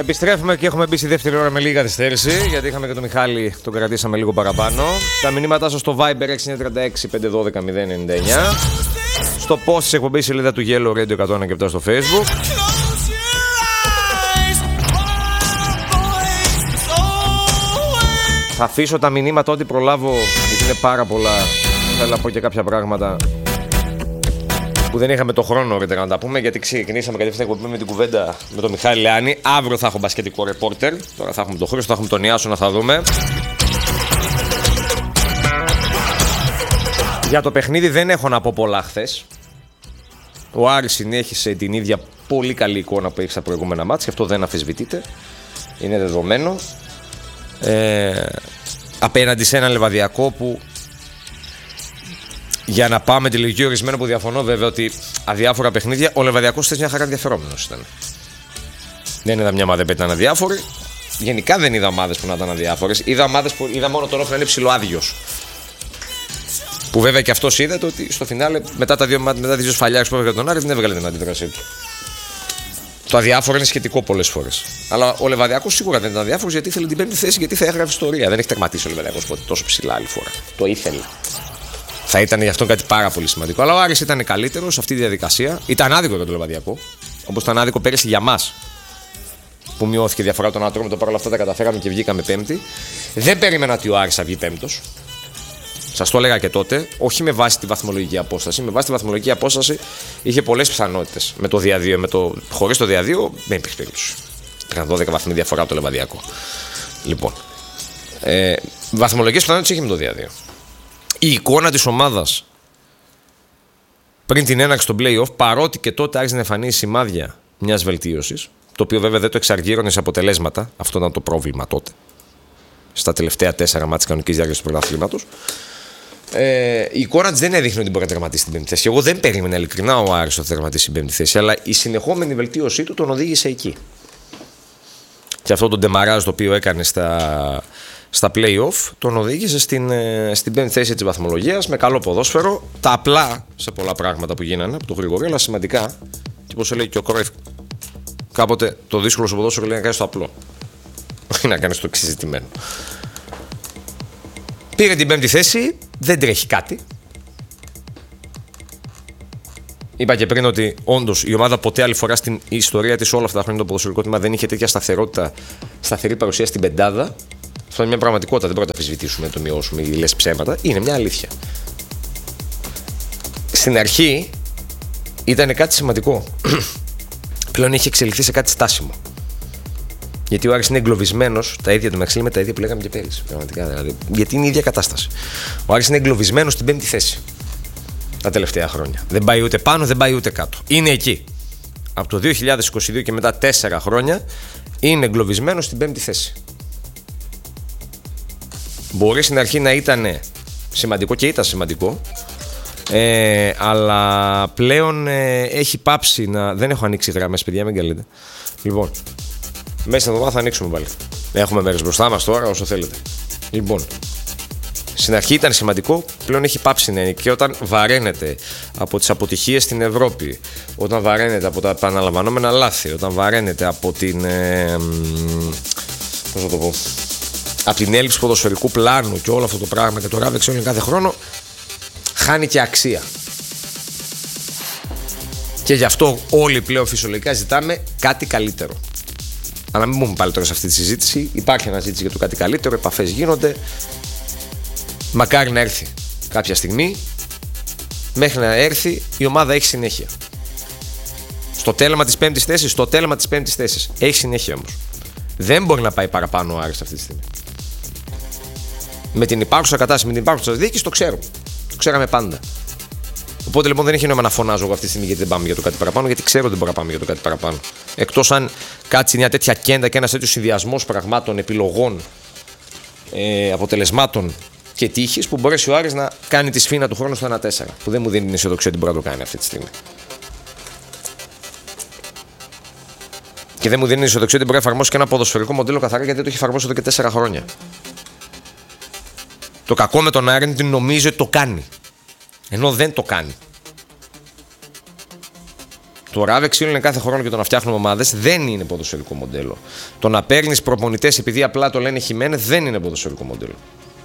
Επιστρέφουμε και έχουμε μπει στη δεύτερη ώρα με λίγη καθυστέρηση, γιατί είχαμε και τον Μιχάλη, τον κρατήσαμε λίγο παραπάνω. Τα μηνύματά σας στο Viber 6936 512 099. Στο post της εκπομπής σελίδα του Yellow Radio 107 στο Facebook. Θα αφήσω τα μηνύματα ό,τι προλάβω, γιατί είναι πάρα πολλά. Θέλω να πω και κάποια πράγματα που δεν είχαμε το χρόνο νωρίτερα να τα πούμε, γιατί ξεκινήσαμε κατευθείαν εκπομπή με την κουβέντα με τον Μιχάλη Λεάνη. Αύριο θα έχω μπασκετικό ρεπόρτερ. Τώρα θα έχουμε τον Χρήστο, θα έχουμε τον Ιάσονα, θα δούμε. Για το παιχνίδι δεν έχω να πω πολλά χθες. Ο Άρης συνέχισε την ίδια πολύ καλή εικόνα που έχει στα προηγούμενα μάτς και αυτό δεν αμφισβητείται. Είναι δεδομένο. Απέναντι σε έναν Λεβαδιακό που, για να πάμε τη λογική ορισμένο που διαφωνώ βέβαια ότι αδιάφορα παιχνίδια, ο Λεβαδιακός θες μια χαρά ενδιαφερόμενος ήταν. Δεν είδα μια ομάδα που ήταν αδιάφορη. Γενικά δεν είδα ομάδες που να ήταν αδιάφορες. Είδα ομάδες που είδα μόνο τον Όφη να είναι ψιλοάδιος. Που βέβαια και αυτός είδατε ότι στο φινάλε μετά τις δύο σφαλιάρες που έβγαλε τον Άρη δεν έβγαλε την αντίδρασή του. Το αδιάφορο είναι σχετικό πολλές φορές. Αλλά ο Λεβαδιακός σίγουρα δεν ήταν αδιάφορος γιατί ήθελε την πέμπτη θέση, γιατί θα έγραφε ιστορία. Δεν έχει τερματίσει ο Λεβαδιακός ποτέ τόσο ψηλά άλλη φορά. Το ήθελε. Θα ήταν γι' αυτό κάτι πάρα πολύ σημαντικό. Αλλά ο Άρης ήταν καλύτερος σε αυτή τη διαδικασία. Ήταν άδικο για τον Λεβαδιακό. Όπως ήταν άδικο πέρυσι για μας. Που μειώθηκε η διαφορά των άτομων. Παρ' όλα αυτά τα καταφέραμε και βγήκαμε πέμπτη. Δεν περίμενα ότι ο Άρης θα βγει πέμπτος. Σας το έλεγα και τότε. Όχι με βάση τη βαθμολογική απόσταση. Με βάση τη βαθμολογική απόσταση είχε πολλές πιθανότητες. Με το διαδύο, χωρίς το διαδύο δεν υπήρχε περίπτωση. Ήταν 12 βαθμοί διαφορά από το Λεβαδιακό. Λοιπόν. Βαθμολογικές πιθανότητες είχε με το διαδύο. Η εικόνα της ομάδας πριν την έναρξη των play-off, παρότι και τότε άρχισε να εμφανίζει σημάδια μιας βελτίωσης, το οποίο βέβαια δεν το εξαργύρωνε σε αποτελέσματα, αυτό ήταν το πρόβλημα τότε, στα τελευταία 4 μάτς κανονικής διάρκειας του πρωταθλήματος, η εικόνα της δεν έδειχνε ότι μπορεί να τερματίσει την πέμπτη θέση. Εγώ δεν περίμενα ειλικρινά ο Άρης ότι θα τερματίσει την πέμπτη θέση, αλλά η συνεχόμενη βελτίωσή του τον οδήγησε εκεί. Και αυτό το ντεμαράζ το οποίο έκανε στα play-off τον οδήγησε στην πέμπτη θέση της βαθμολογίας με καλό ποδόσφαιρο. Τα απλά σε πολλά πράγματα που γίνανε από τον Γρηγορή, αλλά σημαντικά. Και όπως έλεγε και ο Κρόιφ, κάποτε το δύσκολο στο ποδόσφαιρο λέει να κάνεις το απλό. Όχι να κάνεις το εξεζητημένο. Πήρε την πέμπτη θέση, δεν τρέχει κάτι. Είπα και πριν ότι όντως η ομάδα ποτέ άλλη φορά στην ιστορία της όλα αυτά τα χρόνια το ποδοσφαιρικό τμήμα δεν είχε τέτοια σταθερή παρουσία στην πεντάδα. Αυτό είναι μια πραγματικότητα, δεν μπορούμε να το αμφισβητήσουμε, να το μειώσουμε ή λες ψέματα. Είναι μια αλήθεια. Στην αρχή ήταν κάτι σημαντικό. Πλέον είχε εξελιχθεί σε κάτι στάσιμο. Γιατί ο Άρης είναι εγκλωβισμένος, τα ίδια του Μαξίλη με τα ίδια που λέγαμε και πέρυσι. Πραγματικά δηλαδή. Γιατί είναι η ίδια κατάσταση. Ο Άρης είναι εγκλωβισμένος στην πέμπτη θέση τα τελευταία χρόνια. Δεν πάει ούτε πάνω, δεν πάει ούτε κάτω. Είναι εκεί. Από το 2022 και μετά 4 χρόνια είναι εγκλωβισμένος στην πέμπτη θέση. Μπορεί στην αρχή να ήταν σημαντικό και ήταν σημαντικό, αλλά πλέον έχει πάψει να. Δεν έχω ανοίξει γραμμές, παιδιά, μην καλείτε. Λοιπόν, μέσα στην εβδομάδα θα ανοίξουμε πάλι. Έχουμε μέρες μπροστά μας τώρα, όσο θέλετε. Λοιπόν, στην αρχή ήταν σημαντικό, πλέον έχει πάψει να είναι. Και όταν βαραίνεται από τις αποτυχίες στην Ευρώπη, όταν βαραίνεται από τα επαναλαμβανόμενα λάθη, όταν βαραίνεται από την. Πώς θα το πω. Από την έλλειψη ποδοσφαιρικού πλάνου και όλο αυτό το πράγμα και το ράβεξε όλο κάθε χρόνο, χάνει και αξία. Και γι' αυτό όλοι πλέον φυσιολογικά ζητάμε κάτι καλύτερο. Αλλά μην μπούμε πάλι τώρα σε αυτή τη συζήτηση. Υπάρχει αναζήτηση για το κάτι καλύτερο, επαφές γίνονται. Μακάρι να έρθει κάποια στιγμή. Μέχρι να έρθει η ομάδα έχει συνέχεια. Στο τέλμα της πέμπτης θέσης. Έχει συνέχεια όμως. Δεν μπορεί να πάει παραπάνω ο Άρης αυτή τη στιγμή. Με την υπάρχουσα κατάσταση, με την υπάρχουσα διοίκηση το ξέρουμε. Το ξέραμε πάντα. Οπότε λοιπόν δεν έχει νόημα να φωνάζω εγώ αυτή τη στιγμή γιατί δεν πάμε για το κάτι παραπάνω, γιατί ξέρω ότι δεν μπορούμε να πάμε για το κάτι παραπάνω. Εκτός αν κάτσει μια τέτοια κέντα και ένας τέτοιος συνδυασμός πραγμάτων, επιλογών, αποτελεσμάτων και τύχης που μπορέσει ο Άρης να κάνει τη σφήνα του χρόνου στο 1-4. Που δεν μου δίνει την αισιοδοξία ότι μπορεί να το κάνει αυτή τη στιγμή. Και δεν μου δίνει την αισιοδοξία ότι μπορεί να εφαρμόσει και ένα ποδοσφαιρικό μοντέλο καθαρά γιατί το έχει εφαρμόσει εδώ και 4 χρόνια. Το κακό με τον Άρη είναι ότι νομίζει ότι το κάνει. Ενώ δεν το κάνει. Το ράβε ξύλο είναι κάθε χρόνο και το να φτιάχνουμε ομάδες δεν είναι ποδοσφαιρικό μοντέλο. Το να παίρνεις προπονητές επειδή απλά το λένε Χιμένε δεν είναι ποδοσφαιρικό μοντέλο.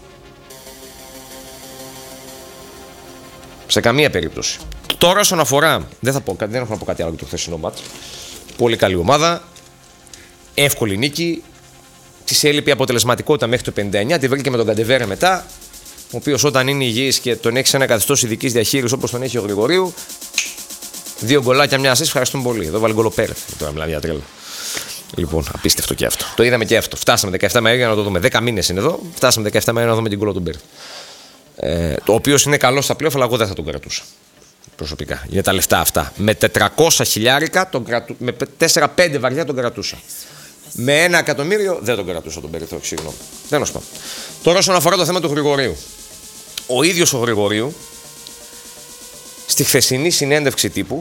Σε καμία περίπτωση. Τώρα, όσον αφορά. Δεν έχω να πω κάτι άλλο για το χθεσινό μάτς. Πολύ καλή ομάδα. Εύκολη νίκη. Της έλειπε η αποτελεσματικότητα μέχρι το 59. Τη βρήκε με τον Καντεβέρε μετά. Ο οποίος όταν είναι υγιής και τον έχει σε ένα καθεστώς ειδικής διαχείρισης όπως τον έχει ο Γρηγορίου. 2 γκολάκια, μια assist, ευχαριστούμε πολύ. Εδώ βάλει γκολ ο Πέρεθ. Τώρα μιλάμε για τρέλα. Λοιπόν, απίστευτο και αυτό. Το είδαμε και αυτό. Φτάσαμε 17 Μαΐου για να το δούμε. 10 μήνες είναι εδώ. Φτάσαμε 17 Μαΐου να δούμε την γκολ του Πέρεθ. Το οποίο είναι καλό στα πλέον, αλλά εγώ δεν θα τον κρατούσα. Προσωπικά. Για τα λεφτά αυτά. Με 400 χιλιάρικα, με 4-5 βαριά τον κρατούσα. Με 1 εκατομμύριο δεν τον κρατούσα τον Πέρεθ. Συγγνώμη. Δεν οσπά. Τώρα, όσον αφορά το θέμα του Γρηγορίου. Ο ίδιος ο Γρηγορίου, στη χθεσινή συνέντευξη τύπου,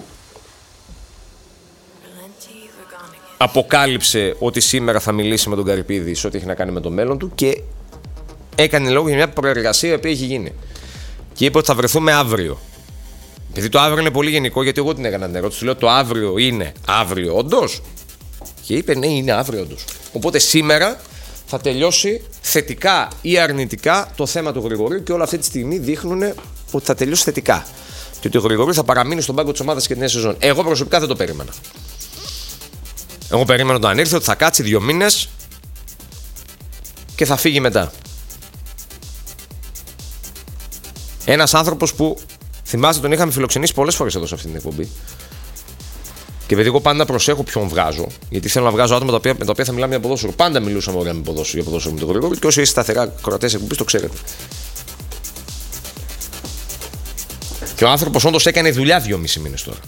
αποκάλυψε ότι σήμερα θα μιλήσει με τον Καρυπίδη σε ό,τι έχει να κάνει με το μέλλον του και έκανε λόγο για μια προεργασία που έχει γίνει. Και είπε ότι θα βρεθούμε αύριο. Επειδή το αύριο είναι πολύ γενικό, γιατί εγώ την έκανα την ερώτηση, του λέω το αύριο είναι αύριο όντως. Και είπε ναι, είναι αύριο όντως. Οπότε σήμερα θα τελειώσει θετικά ή αρνητικά το θέμα του Γρηγορίου και όλα αυτή τη στιγμή δείχνουν ότι θα τελειώσει θετικά. Και ότι ο Γρηγορίου θα παραμείνει στον πάγκο της ομάδας και την νέα σεζόν. Εγώ προσωπικά δεν το περίμενα. Εγώ περίμενα όταν ήρθε ότι θα κάτσει 2 μήνες και θα φύγει μετά. Ένας άνθρωπος που θυμάστε τον είχαμε φιλοξενήσει πολλές φορές εδώ σε αυτή την εκπομπή. Και επειδή εγώ πάντα προσέχω ποιον βγάζω, γιατί θέλω να βγάζω άτομα με τα οποία θα μιλάμε για ποδόσφαιρο. Πάντα μιλούσαμε ωραία για ποδόσφαιρο με τον Γρηγορίου και όσοι είστε σταθερά κρατές εκπομπής το ξέρετε. Και ο άνθρωπος όντως έκανε δουλειά 2,5 μήνες τώρα.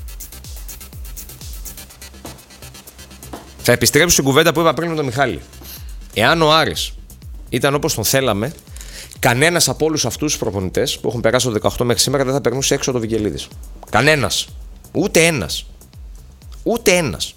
Θα επιστρέψω στην κουβέντα που είπα πριν με τον Μιχάλη. Εάν ο Άρης ήταν όπως τον θέλαμε, κανένας από όλους αυτούς τους προπονητές που έχουν περάσει το 18 μέχρι σήμερα δεν θα περνούσε έξω το Βικελίδης. Κανένας. Ούτε ένας. Ούτε ένας.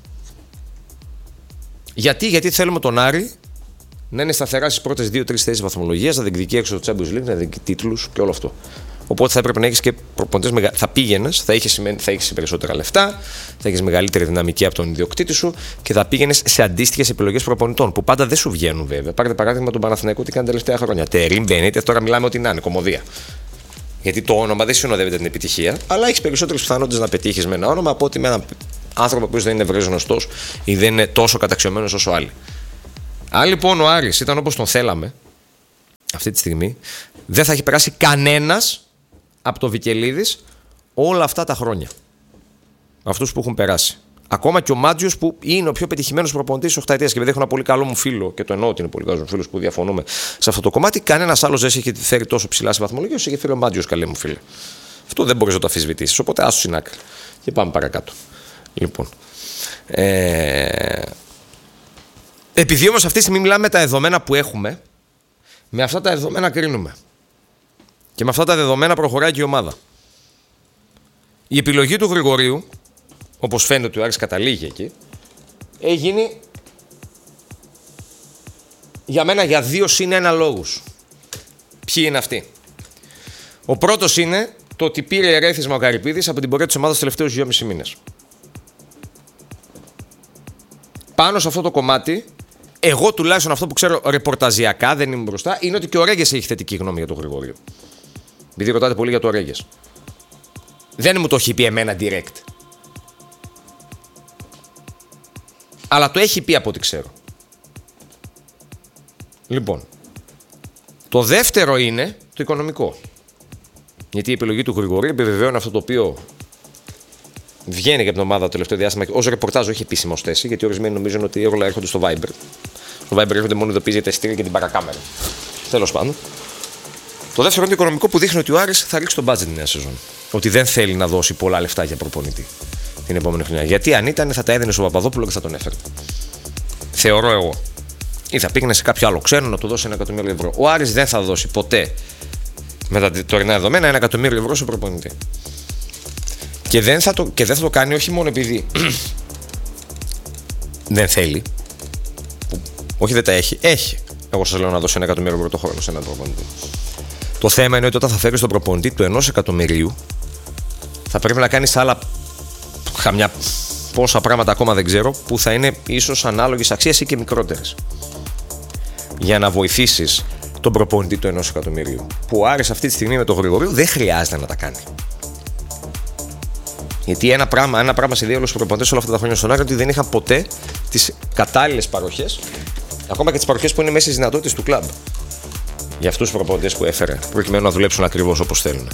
Γιατί θέλουμε τον Άρη να είναι σταθερά στις πρώτες 2-3 θέσεις βαθμολογίας, να διεκδικεί έξω το Champions League, να διεκδικεί τίτλους και όλο αυτό. Οπότε θα έπρεπε να έχεις και προπονητές. Θα πήγαινες, θα έχεις περισσότερα λεφτά, θα έχεις μεγαλύτερη δυναμική από τον ιδιοκτήτη σου και θα πήγαινες σε αντίστοιχες επιλογές προπονητών που πάντα δεν σου βγαίνουν βέβαια. Πάρτε παράδειγμα τον Παναθηναϊκό τι κάνει τα τελευταία χρόνια. Τερίμ Μπενίτεθ, τώρα μιλάμε ότι να είναι κομμωδία. Γιατί το όνομα δεν συνοδεύεται την επιτυχία, αλλά έχεις περισσότερες πιθανότητες να πετύχεις με ένα όνομα από ότι με έναν άνθρωπο που δεν είναι ευρέως γνωστός ή δεν είναι τόσο καταξιωμένος όσο άλλοι. Αν λοιπόν ο Άρης ήταν όπως τον θέλαμε αυτή τη στιγμή, δεν θα έχει περάσει κανένας από το Βικελίδης όλα αυτά τα χρόνια. Αυτούς που έχουν περάσει. Ακόμα και ο Μάτζιος που είναι ο πιο πετυχημένος προπονητής της οχταετίας. Και επειδή έχω ένα πολύ καλό μου φίλο, και το εννοώ ότι είναι πολύ καλό μου φίλο που διαφωνούμε σε αυτό το κομμάτι, κανένας άλλος δεν έχει φέρει τόσο ψηλά σε βαθμολογία όσο έχει φέρει ο Μάτζιος, καλέ μου φίλε. Αυτό δεν μπορείς να το αμφισβητήσεις. Οπότε άσου στην άκρη. Και πάμε παρακάτω. Λοιπόν. Επειδή όμως αυτή τη στιγμή μιλάμε με τα δεδομένα που έχουμε, με αυτά τα δεδομένα κρίνουμε. Και με αυτά τα δεδομένα προχωράει και η ομάδα. Η επιλογή του Γρηγορίου, όπως φαίνεται ότι ο Άρης καταλήγει εκεί, έχει γίνει για μένα για 2+1 λόγους. Ποιοι είναι αυτοί? Ο πρώτος είναι το ότι πήρε ερέθισμα ο Καρυπίδης από την πορεία της ομάδας τους τελευταίους 2,5 μήνες. Πάνω σε αυτό το κομμάτι, εγώ τουλάχιστον αυτό που ξέρω ρεπορταζιακά, δεν είμαι μπροστά, είναι ότι και ο Ρέγγες έχει θετική γνώμη για τον Γρηγορίου. Επειδή ρωτάτε πολύ για το Ρέγγες. Δεν μου το έχει πει εμένα direct. Αλλά το έχει πει από ό,τι ξέρω. Λοιπόν, το δεύτερο είναι το οικονομικό. Γιατί η επιλογή του Γρηγορίου επιβεβαιώνει αυτό το οποίο βγαίνει για την ομάδα το τελευταίο διάστημα ως ρεπορτάζ, όχι επίσημο θέση, γιατί ορισμένοι νομίζουν ότι όλα έρχονται στο Viber. Στο Viber έρχονται μόνο ειδοποιήσεις για τα εισιτήρια και την παρακάμερα. Τέλος πάντων. Το δεύτερο είναι το οικονομικό που δείχνει ότι ο Άρης θα ρίξει τον budget την νέα σεζόν. Ότι δεν θέλει να δώσει πολλά λεφτά για προπονητή την επόμενη χρονιά. Γιατί αν ήταν, θα τα έδινε στον Παπαδόπουλο και θα τον έφερε. Θεωρώ εγώ. Ή θα πήγαινε σε κάποιο άλλο ξένο να του δώσει 1 εκατομμύριο ευρώ. Ο Άρης δεν θα δώσει ποτέ με τα τωρινά δεδομένα 1 εκατομμύριο ευρώ σε προπονητή. Και δεν θα το κάνει όχι μόνο επειδή δεν θέλει. Όχι, δεν τα έχει. Έχει. Εγώ σας λέω να δώσει 1 εκατομμύριο ευρώ το χρόνο σε έναν προπονητή. Το θέμα είναι ότι όταν θα φέρεις τον προπονητή του 1 εκατομμυρίου, θα πρέπει να κάνεις άλλα χαμιά πόσα πράγματα ακόμα δεν ξέρω που θα είναι ίσως ανάλογης αξίας ή και μικρότερες. Για να βοηθήσεις τον προπονητή του 1 εκατομμυρίου. Που ο Άρης αυτή τη στιγμή με τον Γρηγορίου δεν χρειάζεται να τα κάνει. Γιατί ένα πράγμα σε δύο όλους τους προπονητές όλα αυτά τα χρόνια στον Άρη ότι δεν είχαν ποτέ τις κατάλληλες παροχές, ακόμα και τις παροχές που είναι μέσα στις δυνατότητες του κλαμπ. Για αυτούς τους προπονητές που έφερε, προκειμένου να δουλέψουν ακριβώς όπως θέλουν.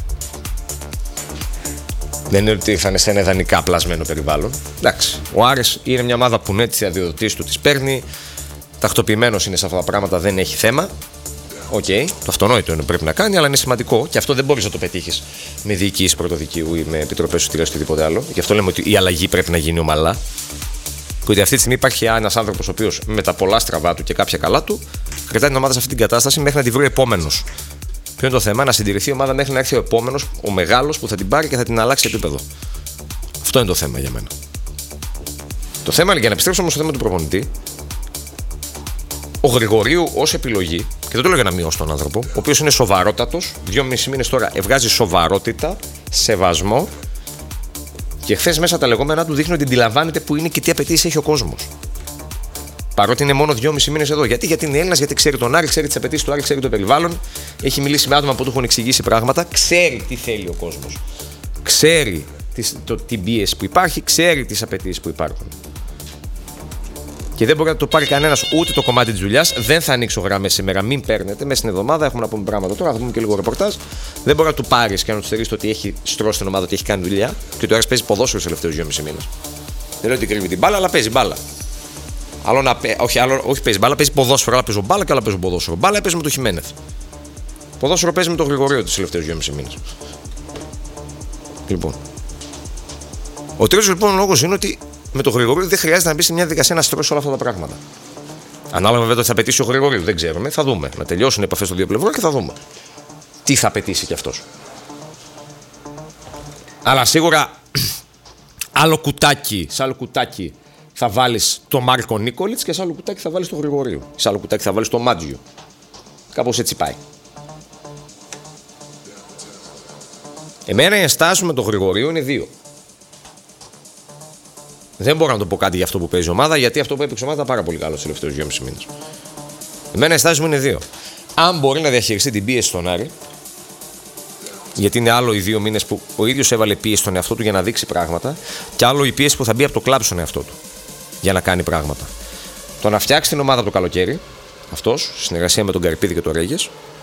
Δεν είναι ότι θα είναι σε ένα ιδανικά πλασμένο περιβάλλον. Εντάξει, ο Άρης είναι μια ομάδα που ναι, τις αδειοδοτήσεις του τις παίρνει, τακτοποιημένος είναι σε αυτά τα πράγματα, δεν έχει θέμα. Οκ, το αυτονόητο είναι πρέπει να κάνει, αλλά είναι σημαντικό και αυτό δεν μπορείς να το πετύχεις με διοικήσεις πρωτοδικείου ή με επιτροπές σωτηρίας ή οτιδήποτε άλλο. Γι' αυτό λέμε ότι η αλλαγή πρέπει να γίνει ομαλά. Και ότι αυτή τη στιγμή υπάρχει ένας άνθρωπος ο οποίος με τα πολλά στραβά του και κάποια καλά του κρατάει την ομάδα σε αυτή την κατάσταση μέχρι να τη βρει ο επόμενος. Ποιο είναι το θέμα, να συντηρηθεί η ομάδα μέχρι να έρθει ο επόμενος, ο μεγάλος που θα την πάρει και θα την αλλάξει επίπεδο. Αυτό είναι το θέμα για μένα. Το θέμα, για να επιστρέψω όμως στο θέμα του προπονητή, ο Γρηγορίου ως επιλογή, και δεν το λέω για να μειώσω τον άνθρωπο, ο οποίος είναι σοβαρότατος, 2,5 μήνες τώρα βγάζει σοβαρότητα, σεβασμό και χθες μέσα τα λεγόμενά του δείχνει ότι αντιλαμβάνεται που είναι και τι απαιτήσεις έχει ο κόσμος. Παρότι είναι μόνο 2,5 μήνες εδώ. Γιατί είναι Έλληνας, γιατί ξέρει τον Άρη, ξέρει τις απαιτήσεις του Άρη, ξέρει το περιβάλλον, έχει μιλήσει με άτομα που του έχουν εξηγήσει πράγματα, ξέρει τι θέλει ο κόσμος. Ξέρει την πίεση που υπάρχει, ξέρει τις απαιτήσεις που υπάρχουν. Και δεν μπορεί να το πάρει κανένας ούτε το κομμάτι της δουλειάς. Δεν θα ανοίξω γραμμές σήμερα, μην παίρνετε. Μέσα στην εβδομάδα έχουμε να πούμε πράγματα τώρα, θα πούμε και λίγο ρεπορτάζ. Δεν μπορεί να του πάρει και να του στερήσει ότι έχει στρώσει την ομάδα, ότι έχει κάνει δουλειά. Και το Άρης παίζει ποδόσφαιρο στους τελευταίους 2,5 μήνες. Δεν λέω ότι κρύβει την μπάλα, αλλά παίζει μπάλα. Όχι παίζει μπάλα, παίζει ποδόσφαιρο. Αλλά παίζω μπάλα και άλλα παίζω ποδόσφαιρο. Μπάλα παίζει με τον Χιμένεθ. Ποδόσφαιρο παίζει με τον Γρηγορίου τους τελευταίους 2,5 μήνες. Λοιπόν. Ο τρίτος λοιπόν λόγος είναι ότι με τον Γρηγορίου δεν χρειάζεται να μπει σε μια δικασία να στρώσει όλα αυτά τα πράγματα. Ανάλογα βέβαια ότι θα απαιτήσει ο Γρηγορίου, δεν ξέρουμε. Θα δούμε. Να τελειώσουν οι επαφές των δύο πλευρών και θα δούμε τι θα απαιτήσει κι αυτός. Αλλά σίγουρα σε άλλο κουτάκι θα βάλεις τον Μάρκο Νίκολιτς και σε άλλο κουτάκι θα βάλεις τον Γρηγορίου. Σε άλλο κουτάκι θα βάλεις τον Μάτζιο. Κάπως έτσι πάει. Εμένα οι ενστάσεις με τον Γρηγορίου είναι δύο. Δεν μπορώ να το πω κάτι για αυτό που παίζει η ομάδα, γιατί αυτό που έπαιξε η ομάδα ήταν πάρα πολύ καλό στους τελευταίους 2,5 μήνες. Εμένα οι ενστάσεις μου είναι δύο. Αν μπορεί να διαχειριστεί την πίεση στον Άρη, γιατί είναι άλλο οι 2 μήνες που ο ίδιος έβαλε πίεση στον εαυτό του για να δείξει πράγματα, και άλλο η πίεση που θα μπει από το κλαμπ στον εαυτό του για να κάνει πράγματα. Το να φτιάξει την ομάδα από το καλοκαίρι, αυτός, στη συνεργασία με τον Καρυπίδη και τον Ρέγες,